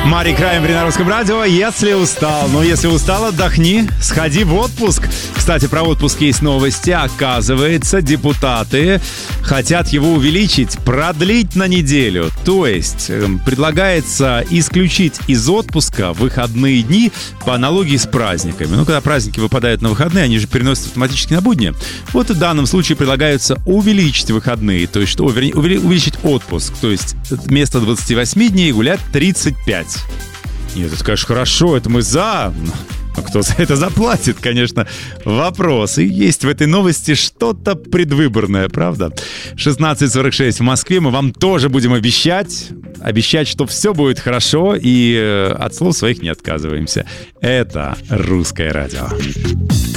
Мари Краймбрери на Русском радио. Если устал, отдохни, сходи в отпуск. Кстати, про отпуск есть новости. Оказывается, депутаты хотят его увеличить, продлить на неделю. То есть предлагается исключить из отпуска выходные дни по аналогии с праздниками. Когда праздники выпадают на выходные, они же переносятся автоматически на будни. Вот и в данном случае предлагается увеличить выходные, то есть увеличить отпуск. То есть вместо 28 дней гулять 35. Нет, это, конечно, хорошо, это мы за. Но кто за это заплатит, конечно, вопрос. И есть в этой новости что-то предвыборное, правда? 16:46 в Москве. Мы вам тоже будем обещать, что все будет хорошо, и от слов своих не отказываемся. Это «Русское радио».